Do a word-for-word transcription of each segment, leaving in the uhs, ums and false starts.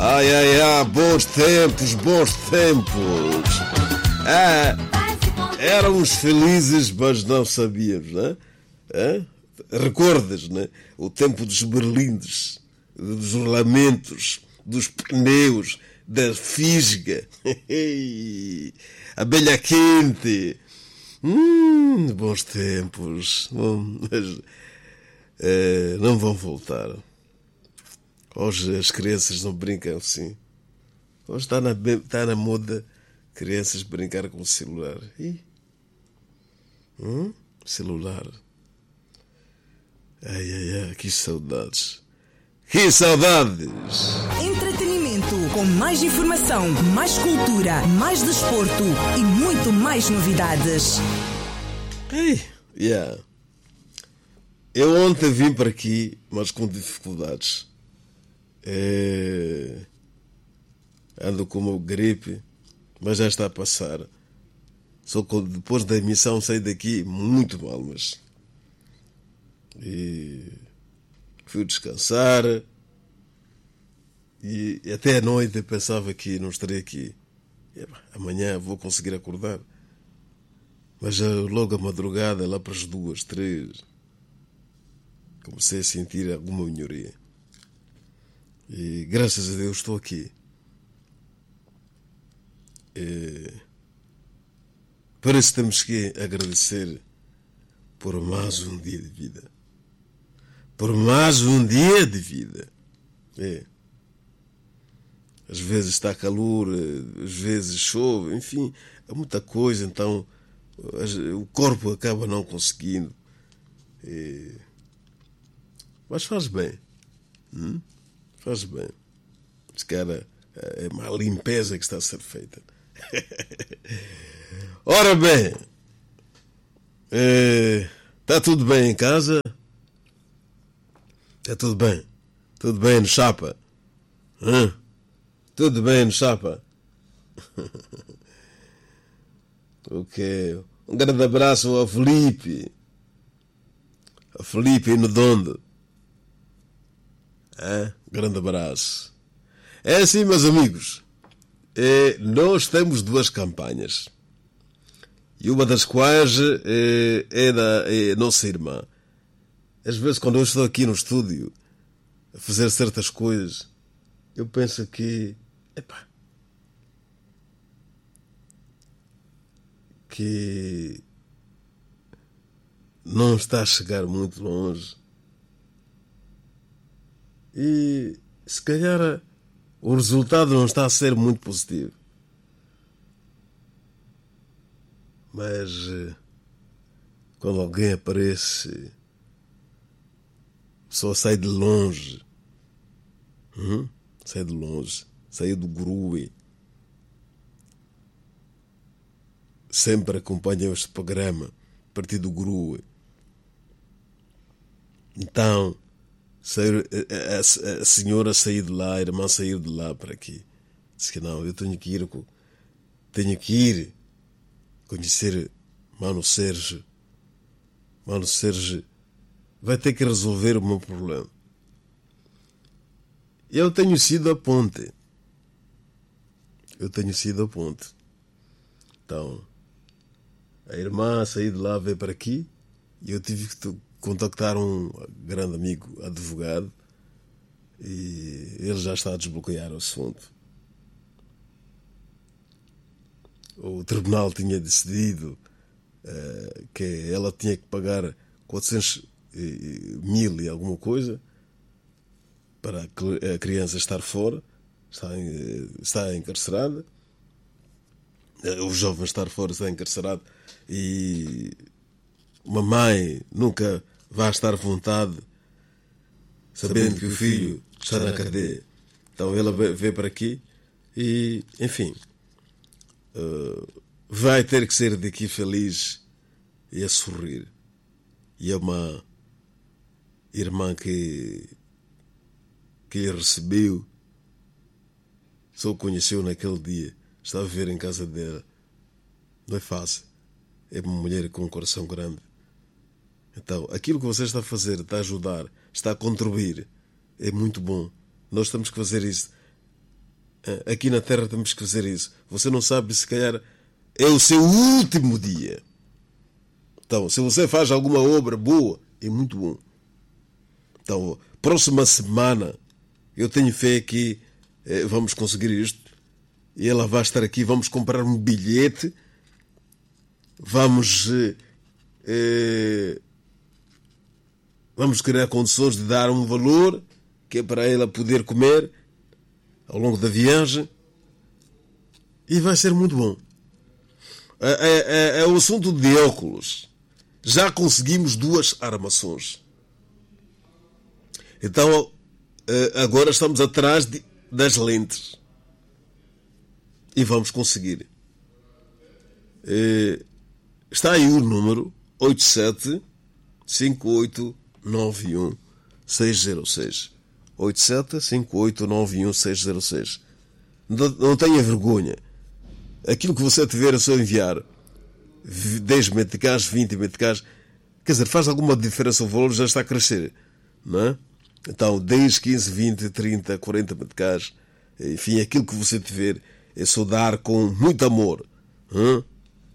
Ai, ai, ai, bons tempos, bons tempos. Ah, éramos felizes, mas não sabíamos, né? Ah, recordas, né? O tempo dos berlindes, dos rolamentos, dos pneus, da fisga, abelha quente. Hum, bons tempos. Bom, mas, é, não vão voltar. Hoje as crianças não brincam assim. Hoje está na, está na moda crianças brincar com o celular. Ih. Hum? Celular. Ai, ai, ai, que saudades. Que saudades! Entretenimento com mais informação, mais cultura, mais desporto e muito mais novidades. Ei, yeah. Eu ontem vim para aqui, mas com dificuldades. É... Ando com uma gripe, mas já está a passar. Só que depois da emissão saí daqui muito mal, mas... E... Fui descansar. E até à noite eu pensava que não estaria aqui. E, amanhã vou conseguir acordar. Mas já logo à madrugada, lá para as duas, três, comecei a sentir alguma melhoria. E graças a Deus estou aqui. E, por isso temos que agradecer por mais um dia de vida. Por mais um dia de vida. É. Às vezes está calor, às vezes chove, enfim, é muita coisa, então o corpo acaba não conseguindo. É. Mas faz bem. Hum? Faz bem. Se cara é uma limpeza que está a ser feita. Ora bem, é, está tudo bem em casa? Está tudo bem? Tudo bem no chapa? Hã? Tudo bem no chapa? Ok. Um grande abraço ao Felipe. A Felipe Inodondo. É? Grande abraço. É assim, meus amigos. É, nós temos duas campanhas. E uma das quais é, é da é nossa irmã. Às vezes, quando eu estou aqui no estúdio a fazer certas coisas, eu penso que, epá, que não está a chegar muito longe. E se calhar o resultado não está a ser muito positivo. Mas quando alguém aparece, só sai de longe. Uhum. Sai de longe. Saiu do Grue. Sempre acompanha este programa. A partir do Grue. Então, a, a, a senhora saiu de lá, a irmã saiu de lá para aqui. Disse que não, eu tenho que ir. Tenho que ir conhecer Mano Sérgio. Mano Sérgio vai ter que resolver o meu problema. Eu tenho sido a ponte. Eu tenho sido a ponte. Então, a irmã saiu de lá, veio para aqui, e eu tive que contactar um grande amigo advogado, e ele já está a desbloquear o assunto. O tribunal tinha decidido uh, que ela tinha que pagar quatrocentos mil e alguma coisa para a criança estar fora, está, está encarcerada, o jovem estar fora, está encarcerado, e uma mãe nunca vai estar à vontade sabendo que o filho está na cadeia. Então ela veio para aqui e, enfim, uh, vai ter que sair daqui feliz e a sorrir. E é uma irmã que que lhe recebeu, só o conheceu naquele dia, estava a viver em casa dela. Não é fácil. É uma mulher com um coração grande. Então, aquilo que você está a fazer, está a ajudar, está a contribuir, é muito bom. Nós temos que fazer isso. Aqui na Terra temos que fazer isso. Você não sabe, se calhar é o seu último dia. Então, se você faz alguma obra boa, é muito bom. Então, próxima semana, eu tenho fé que eh, vamos conseguir isto. E ela vai estar aqui, vamos comprar um bilhete, vamos, eh, eh, vamos criar condições de dar um valor que é para ela poder comer ao longo da viagem, e vai ser muito bom. É, é, é o assunto de óculos. Já conseguimos duas armações. Então, agora estamos atrás de, das lentes. E vamos conseguir. Está aí o número oito sete cinco oito nove um seis zero seis. oito sete cinco oito nove um seis zero seis. Não, não tenha vergonha. Aquilo que você tiver a só enviar, dez meticais, vinte meticais, quer dizer, faz alguma diferença, o valor já está a crescer, não é? Então, dez, quinze, vinte, trinta, quarenta meticais, enfim, aquilo que você tiver, é só dar com muito amor. Hein?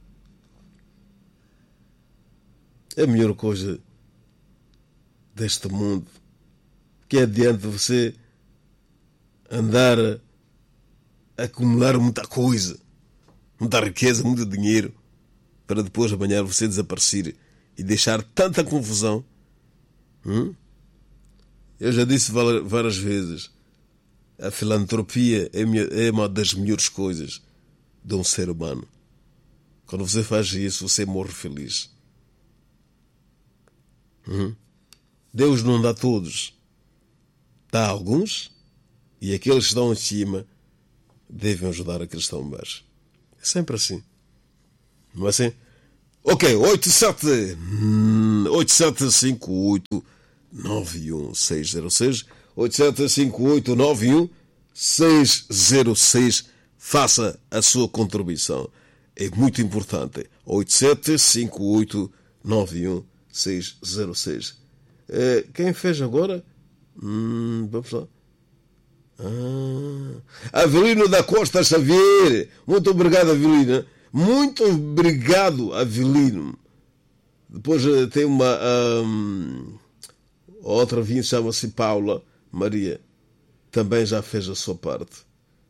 É a melhor coisa deste mundo. Que adianta você andar a acumular muita coisa, muita riqueza, muito dinheiro, para depois amanhã você desaparecer e deixar tanta confusão. Hum? Eu já disse várias vezes, a filantropia é uma das melhores coisas de um ser humano. Quando você faz isso, você morre feliz. Hum? Deus não dá a todos. Dá a alguns, e aqueles que estão em cima devem ajudar aqueles que estão em baixo. É sempre assim. Não é assim? Ok, oito sete cinco oito nove um seis zero seis, oito sete cinco oito nove um seis zero seis. Faça a sua contribuição. É muito importante. oito sete cinco oito nove um seis zero seis. É, quem fez agora? Hum, vamos lá. Ah, Avelino da Costa Xavier. Muito obrigado, Avelino. Muito obrigado, Avelino. Depois tem uma um, outra vinha, chama-se Paula Maria. Também já fez a sua parte.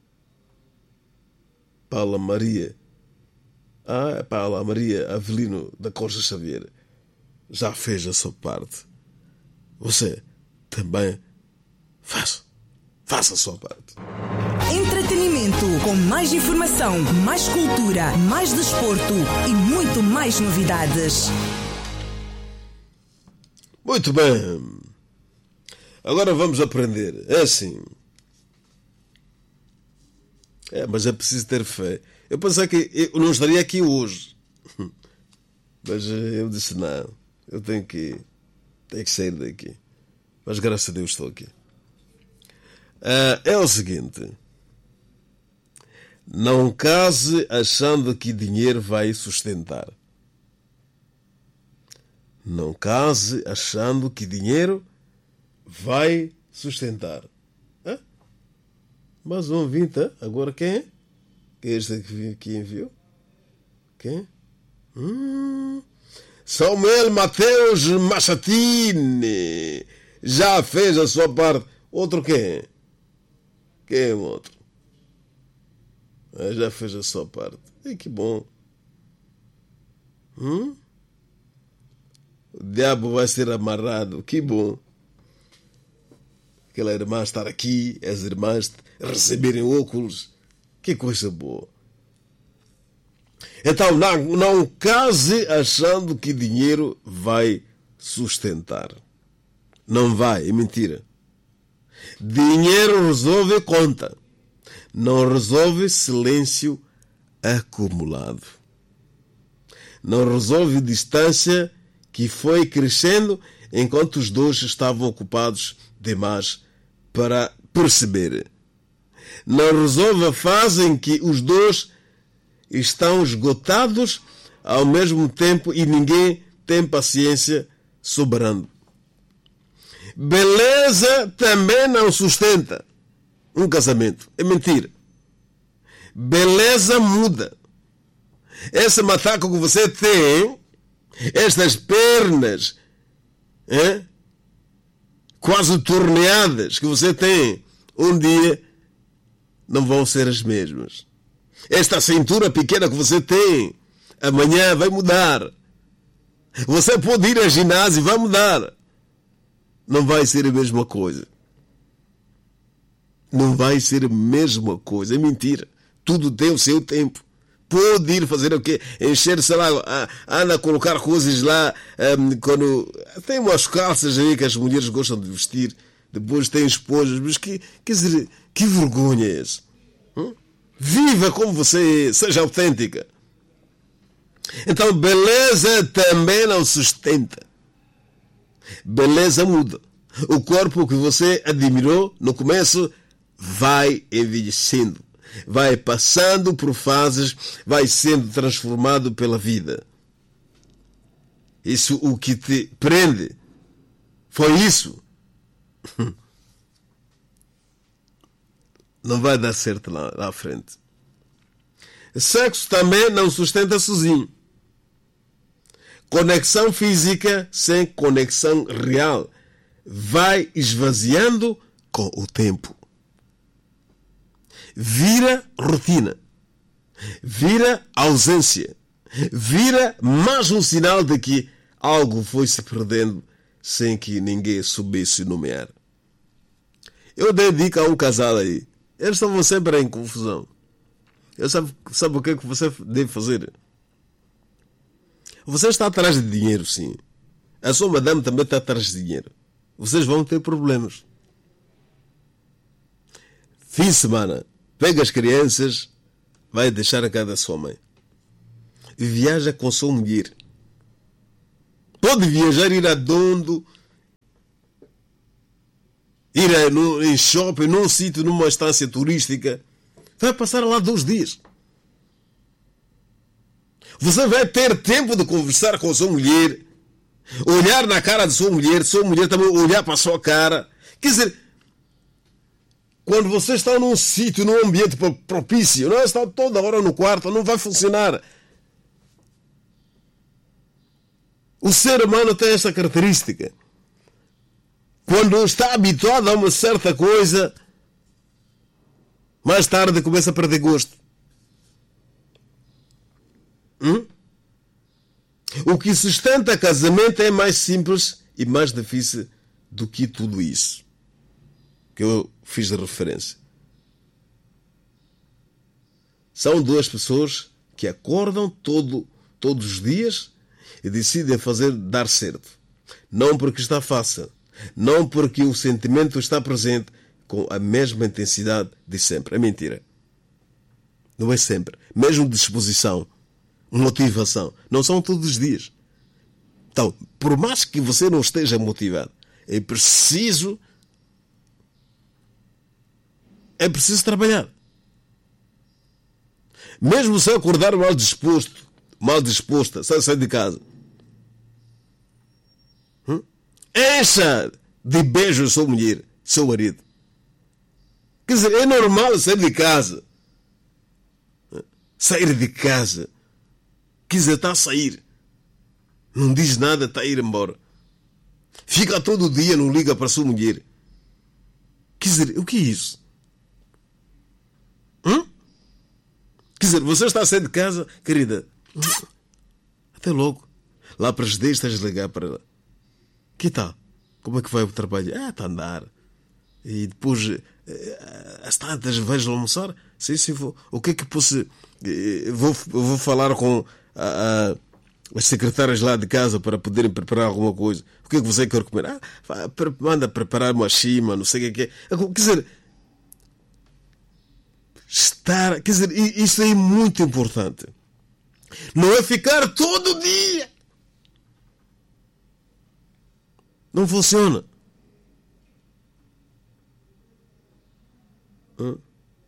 Paula Maria. Ah, é Paula Maria Avelino da Costa Xavier. Já fez a sua parte. Você também faça. Faça a sua parte. Entretenimento, com mais informação, mais cultura, mais desporto e muito mais novidades. Muito bem. Agora vamos aprender. É assim. É, mas é preciso ter fé. Eu pensei que eu não estaria aqui hoje. Mas eu disse não. Eu tenho que, tenho que sair daqui. Mas graças a Deus estou aqui. Uh, é o seguinte. Não case achando que dinheiro vai sustentar. Não case achando que dinheiro vai sustentar. Hã? Mais um vinte. Agora quem é? Quem é este que enviou? Quem? Hum, Samuel Mateus Machatini. Já fez a sua parte. Outro quem? Quem é o outro? Ah, já fez a sua parte. E que bom. Hum? O diabo vai ser amarrado. Que bom. Aquela irmã estar aqui, as irmãs receberem óculos. Que coisa boa. Então, não, não case achando que dinheiro vai sustentar. Não vai, é mentira. Dinheiro resolve conta. Não resolve silêncio acumulado. Não resolve distância que foi crescendo enquanto os dois estavam ocupados demais para perceber. Não resolve a fase em que os dois estão esgotados ao mesmo tempo e ninguém tem paciência sobrando. Beleza também não sustenta um casamento. É mentira. beleza muda. Esse macaco que você tem, estas pernas é, quase torneadas que você tem, um dia não vão ser as mesmas. Esta cintura pequena que você tem, amanhã vai mudar. Você pode ir ao ginásio e vai mudar. Não vai ser a mesma coisa. Não vai ser a mesma coisa. É mentira. Tudo tem o seu tempo. Pode ir fazer o quê? Encher, sei lá, anda a colocar coisas lá. Um, quando tem umas calças aí que as mulheres gostam de vestir. Depois tem esposas. Mas que, quer dizer, que vergonha é essa? Hum? Viva como você é. Seja autêntica. Então, beleza também não sustenta. Beleza muda. O corpo que você admirou no começo vai envelhecendo, vai passando por fases, vai sendo transformado pela vida. Isso o que te prende foi isso. Não vai dar certo lá, lá à frente. Sexo também não sustenta sozinho. Conexão física sem conexão real vai esvaziando com o tempo. Vira rotina, vira ausência, vira mais um sinal de que algo foi se perdendo sem que ninguém soubesse nomear. Eu dei dica a um casal aí. Eles estavam sempre em confusão. Eu sabe, sabe o que é que você deve fazer? Você está atrás de dinheiro, sim. A sua madame também está atrás de dinheiro. Vocês vão ter problemas. Fim de semana, pega as crianças, vai deixar a casa da sua mãe. E viaja com sua mulher. Pode viajar, ir a Dondo, ir a, no, em shopping, num sítio, numa estância turística. Vai passar lá dois dias. Você vai ter tempo de conversar com a sua mulher, olhar na cara de sua mulher, sua mulher também olhar para a sua cara. Quer dizer, quando você está num sítio, num ambiente propício, não está toda hora no quarto, não vai funcionar. O ser humano tem essa característica. Quando está habituado a uma certa coisa, mais tarde começa a perder gosto. Hum? O que sustenta casamento é mais simples e mais difícil do que tudo isso que eu fiz de referência. São duas pessoas que acordam todo, todos os dias e decidem fazer dar certo. Não porque está fácil, não porque o sentimento está presente com a mesma intensidade de sempre. É mentira. Não é sempre. Mesmo disposição, motivação, não são todos os dias. Então, por mais que você não esteja motivado, é preciso é preciso trabalhar. Mesmo se acordar mal disposto, mal disposta, sem sair de casa, hum? encha de beijos sua mulher, seu marido. Quer dizer, é normal sair de casa. Sair de casa. Quer dizer, está a sair. Não diz nada, está a ir embora. Fica todo dia, não liga para a sua mulher. Quer dizer, o que é isso? Hum? Quer dizer, você está a sair de casa, querida. Até logo. Lá para as dez estás a ligar para ela. Que tal? Como é que vai o trabalho? Ah, está a andar. E depois, às tantas, vais almoçar? Sim, sim, vou. O que é que posso... Vou, vou falar com a, a, as secretárias lá de casa para poderem preparar alguma coisa. O que é que você quer comer? Ah, manda preparar uma chima, não sei o que é. Quer dizer, estar... Quer dizer, isso é muito importante. Não é ficar todo dia. Não funciona. Hum?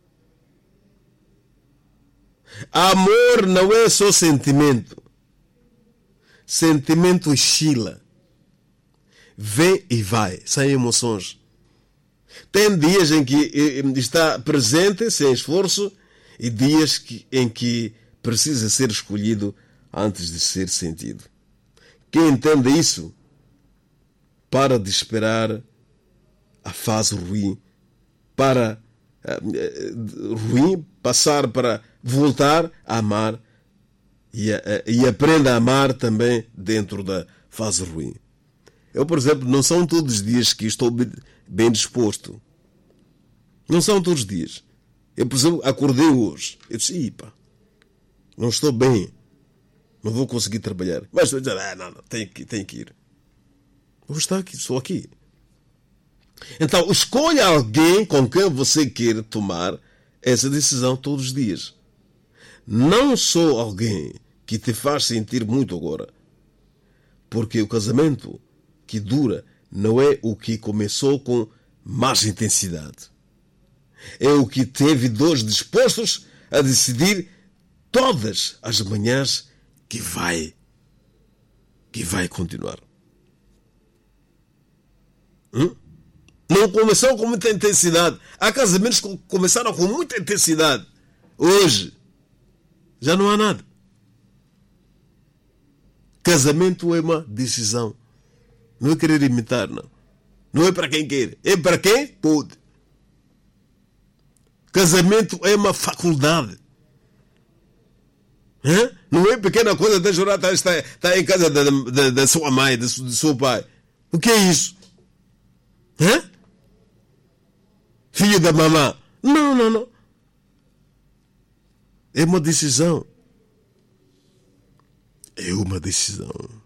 Amor não é só sentimento. Sentimento oscila. Vem e vai. São emoções. Tem dias em que está presente, sem esforço, e dias que, em que precisa ser escolhido antes de ser sentido. Quem entende isso, para de esperar a fase ruim, para uh, ruim, passar para voltar a amar e, a, e aprenda a amar também dentro da fase ruim. Eu, por exemplo, não são todos os dias que estou bem disposto. Não são todos os dias. Eu, por exemplo, acordei hoje. Eu disse, Ih, pá, não estou bem. Não vou conseguir trabalhar. Mas estou a dizer, ah, não, não, tenho que, tenho que ir. Vou estar aqui, estou aqui. Então, escolha alguém com quem você quer tomar essa decisão todos os dias. Não sou alguém que te faz sentir muito agora. Porque o casamento que dura não é o que começou com mais intensidade. É o que teve dois dispostos a decidir todas as manhãs que vai, que vai continuar. Hum? Não começou com muita intensidade. Há casamentos que começaram com muita intensidade. Hoje, já não há nada. Casamento é uma decisão. Não é querer imitar, não. Não é para quem quer. É para quem pode. Casamento é uma faculdade. Hã? Não é pequena coisa de jurar estar, estar em casa da, da, da sua mãe, do seu pai. O que é isso? Hã? Filho da mamã. Não, não, não. É uma decisão. É uma decisão.